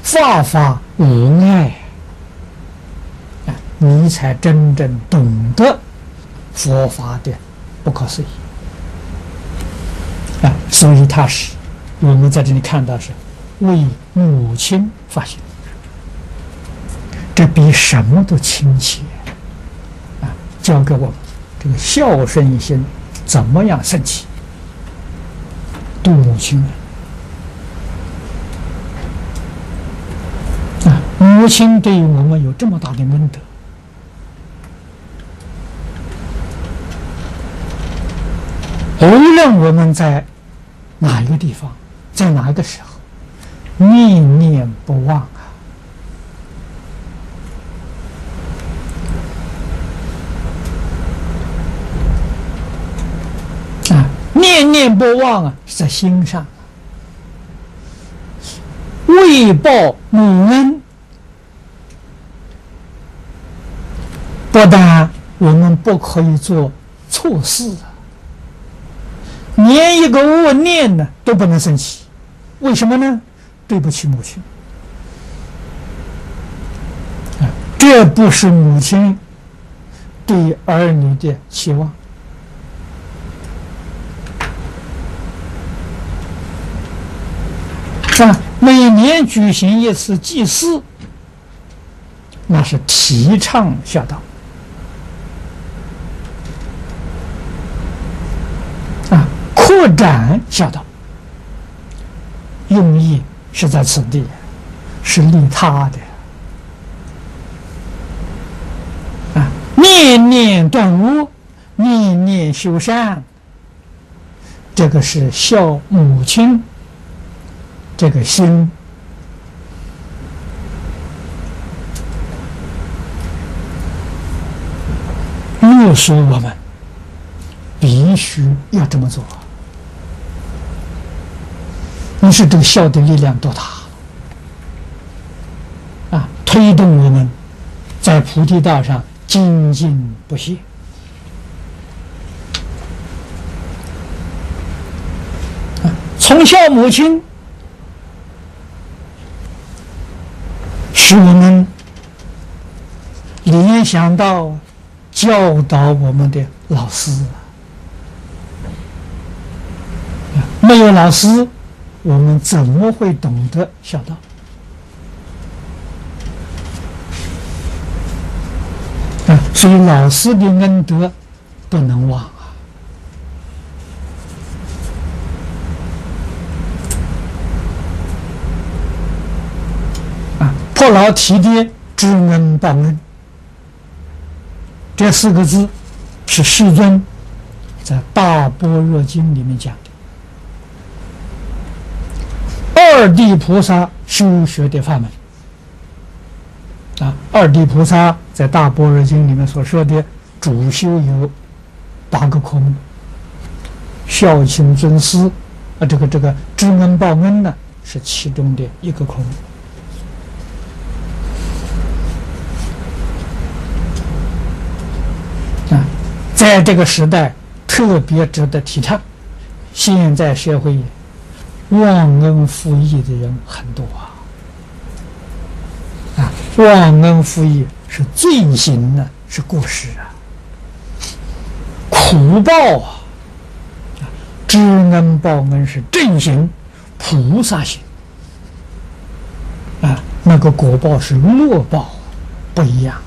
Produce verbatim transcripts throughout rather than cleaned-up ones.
法法无碍啊，你才真正懂得佛法的不可思议啊！所以他是我们在这里看到是为母亲发心，这比什么都亲切啊！教给我们这个孝顺心怎么样升起，度母亲啊！母亲对于我们有这么大的恩德，无论我们在哪一个地方，在哪一个时候，念念不忘啊！啊，念念不忘啊，是在心上。为报母恩，不但我们不可以做错事啊，连一个恶念呢都不能生起。为什么呢？对不起母亲啊，这不是母亲对儿女的期望啊。每年举行一次祭祀，那是提倡孝道啊，扩展孝道，用意是在此地，是利他的啊！念念断恶，念念修善，这个是孝母亲这个心约束我们，必须要这么做。你说这个孝的力量多大啊！推动我们在菩提道上精进不懈啊！从孝母亲，使我们联想到教导我们的老师啊！没有老师，我们怎么会懂得孝道啊？所以老师的恩德不能忘啊！啊，破老提爹，知恩报恩，这四个字是世尊在《大般若经》里面讲的。二地菩萨修学的法门啊，二地菩萨在《大般若经》里面所说的主修有八个科目，孝亲尊师啊，这个这个知恩报恩呢，是其中的一个科目啊，在这个时代特别值得提倡。现在社会忘恩负义的人很多啊，啊，忘恩负义是罪行呢，是过失啊，苦报啊，知恩报恩是正行，菩萨行啊，那个果报是乐报，不一样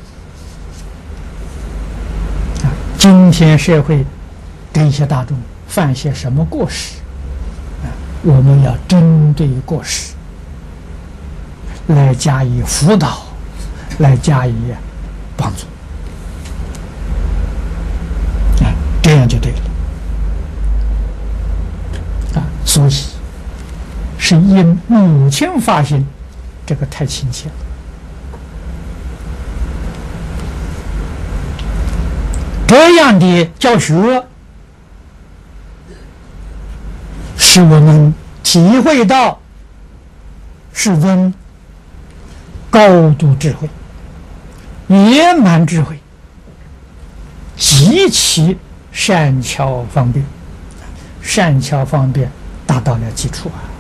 啊。啊，今天社会对一些大众犯些什么过失？我们要针对过失来加以辅导，来加以帮助，啊，这样就对了。啊，所以是因母亲发心，这个太亲切了。这样的教学，使我们体会到世尊高度智慧、圆满智慧，极其善巧方便，善巧方便达到了基础啊。